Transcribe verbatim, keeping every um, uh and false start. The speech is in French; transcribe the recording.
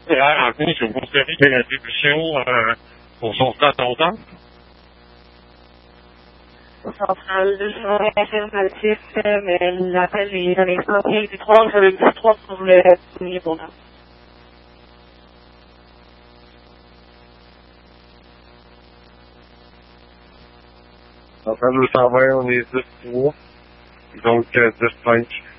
Et là, Anthony, je vous conseille de l'attribution euh, au sauvetage longtemps. Centrale de changement affirmatif, mais l'appel est dans les papiers du trois, j'avais dit trois pour le signer pour moi. Centrale deux cent vingt, on est dix trois. Donc, euh, dix cinq.